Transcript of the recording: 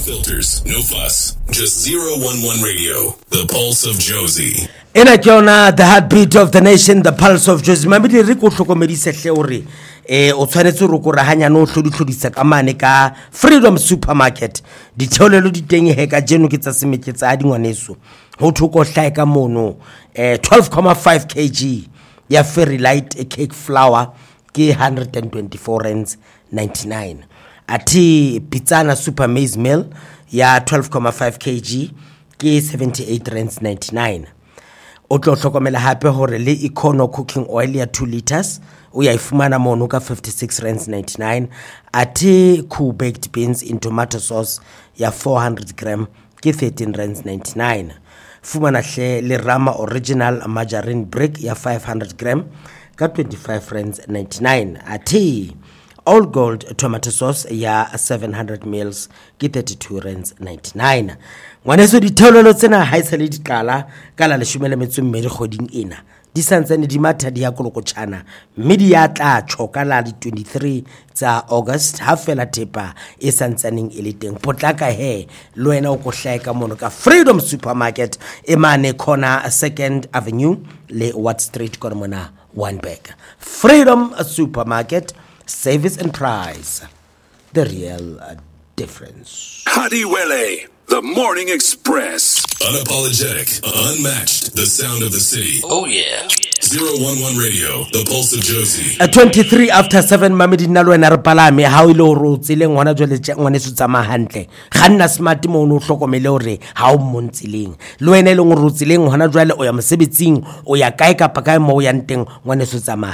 filters, no fuss. Just 011 Radio, the pulse of Josie. Ena kyona the heartbeat of the nation, the pulse of Josie. Mamedi re go hlokomedise hle hore o tshwanetse re go rahanya no tlhodisa ka mane ka Freedom Supermarket. Ditheolelo di teng he ka jeno ke tsa semetletsa a dingwaneso. Ho thoko hlae ka mono 12.5 kg ya Fairy Light cake flour ke 124 rands 99. Ati Pizzana Super Maize Meal ya 12.5 kg ke 78 rands 99. O tlo hlokomela hape hore le Econo cooking oil ya 2 liters o ya ifumana mono ka 56 rands 99. Ati Cool baked beans in tomato sauce ya 400 gram ke 13 rands 99. Fumana hle le Rama original margarine brick ya 500 gram ka 25 rands 99. Ati All Gold tomato sauce ya 700 mils ke 32 rands 99. Ngwaneso ditheolelo tsena ha isale di kala kala le shumele metsomedi kgoding ena di santsane di matha di ya kolokotshana mme di ya tla tshokala di 23 tsa August ha fela tepa e santsaneng e le teng potlaka he lo wena o go hlae ka mono ka Freedom Supermarket e mane corner 2nd Avenue le Watt Street kona mona one bag. Freedom Supermarket, service and price, the real difference. Hadiwele, the Morning Express. Unapologetic, unmatched, the sound of the city. Oh yeah. 011 Radio, the pulse of Josie. 23 after 7 mamedi nalo ena re palame ha o ile o rotsile ngwana jwale ngwane se tsama hantle ganna smart mo no hlokomele hore ha o montsileng le wena ile ngoro tsileng ngwana jwale o ya mosebetsing o ya kae ka pa kae mo o ya nteng ngwane se tsama